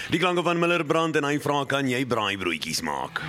Die klanke van Miller Brand en hy vra, kan jy braaibroodjies maak?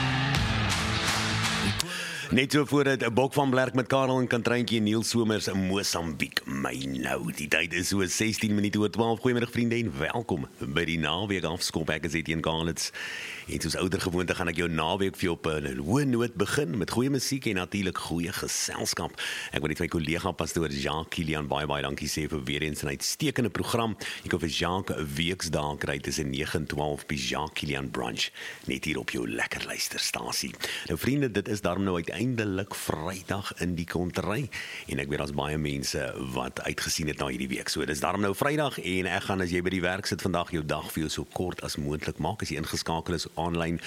Net so voor het 'n bok van Blerk met Karel en Kantreintjie en Niel Somers in Mosambiek. My nou, die tyd is so 16 minute oor 12. Goeiemiddag vriende en welkom by die naweek afskop. Ek is Etienne Kalitz. En soos ouer gewoonte gaan ek jou naweek vir jou op 'n hoë noot begin met goeie musiek en natuurlik goeie geselskap. Ek wil net my kollega pastoor Jacques Kilian baie dankie sê vir weer eens 'n uitstekende program. Jy kan vir Jacques 'n weksdae kry tussen 9 en 12 by Jacques Kilian Brunch net hier op jou lekker luisterstasie. Nou vriende, dit is daarom nou uiteindelik Vrydag in die kontry en ek weet daar's baie mense wat uitgesien het na hierdie week. So dis daarom nou Vrydag en ek gaan as jy by die werk sit vandag jou dag vir jou so kort as moontlik maak as jy ingeskakel is online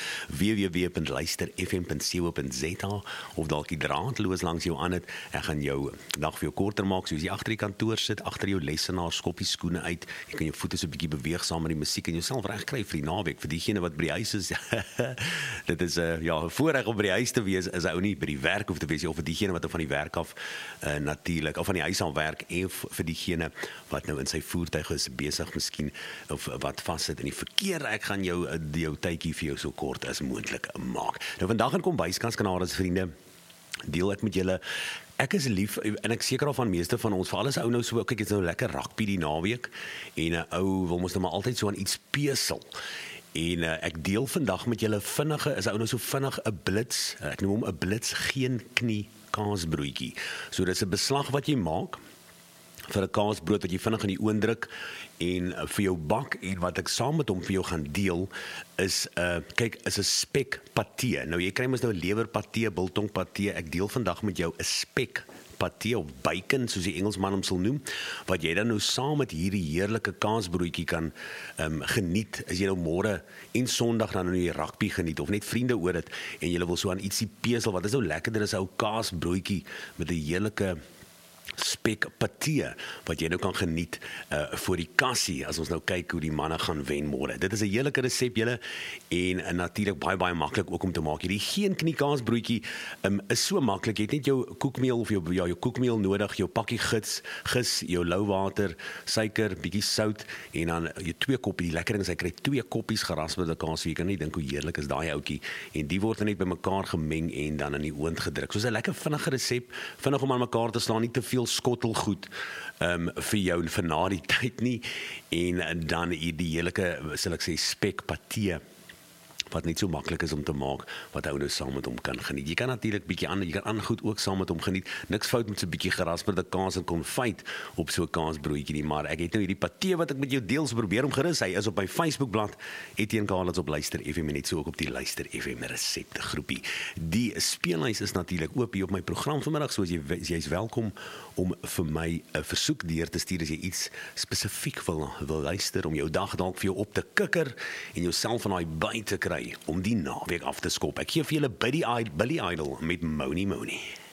www.luisterfm.co.za of dalk die draadloos langs jou aan het. Ek gaan jou dag vir jou korter maak soos jy agter die kantoor sit, agter jou lesenaar, skop die skoene uit. Jy kan jou voete so 'n bietjie beweeg saam met die musiek en jouself regkry vir die naweek. Vir diegene wat by die huis is, dit is 'n voorreg om by die huis te wees, is ou nie by die werk hoef te wees, of vir diegene wat van die werk af natuurlik, of van die huis af werk, en vir diegene wat nou in sy voertuig is besig miskien, of wat vassit in die verkeer. Ek gaan jou tydjie vir jou so kort as moontlik maak. Nou vandag in Kombuiskans Kanaries vriende, deel ek met julle. Ek is lief en ek seker al van meeste van ons, veral as ou nou so, kyk, dit is nou lekker rugby die naweek en 'n ou wil mos nou maar altyd so aan iets pesel. En ek deel vandag met julle vinnige, is ou nou so vinnig 'n blits, ek noem hom 'n blits geen knie kaasbroodjie. So dis 'n beslag wat jy maak vir 'n kaasbrood wat jy vinnig in die oond druk en vir jou bak, en wat ek saam met hom vir jou gaan deel is is 'n spek patee. Nou jy kry mos nou lewer patee, biltong patee. Ek deel vandag met jou 'n spek patee of bacon soos die Engelsman hom sal noem, wat jy dan nou saam met hierdie heerlike kaasbroodjie kan geniet as jy nou môre en Sondag dan nou die rugby geniet of net vriende oor dit en jy wil so aan ietsie pesel wat is nou lekkerder as 'n ou kaasbroodjie met 'n heerlike spek patee wat jy nou kan geniet voor die kassie as ons nou kyk hoe die manne gaan wen môre. Dit is 'n heerlike resep julle en natuurlik baie maklik ook om te maak. Hierdie geen knie kaasbroodjie is so maklik. Jy het net jou koekmeel of jou koekmeel nodig, jou pakkie gis, jou lou water, suiker, bietjie sout en dan jy 2 koppe. Die lekker ding is hy kry 2 koppies geraspelde kaas. Jy kan nie dink hoe heerlik is daai ouetjie en die word net bymekaar gemeng en dan in die oond gedruk. Soos 'n lekker vinnige resep, vinnig om aan mekaar te slaan, nie te veel skottelgoed vir jou vir na die tyd nie, en dan die heerlike, sal ek sê, spek patee wat net so maklik is om te maak, wat ou nou saam met hom kan geniet. Jy kan natuurlik bietjie jy kan ander goed ook saam met hom geniet. Niks fout met so 'n bietjie gerasperde kaas en konfyt op so 'n kaasbroodjie nie, maar ek het nou hierdie patee wat ek met jou deel, so probeer om gerus. Hy is op my Facebookblad Etienne Kalitz op Luister FM en net so ook op die Luister FM resepte groepie. Die speellys is natuurlik oop hier op my program vanmiddag, so jy's welkom om vir my 'n versoek deur te stuur as jy iets spesifiek wil luister, om jou dag dalk vir jou op te kikker en jouself van daai by te kry om die naweek af te skop. Ek gee vir julle Billy Idol met Moni Moni.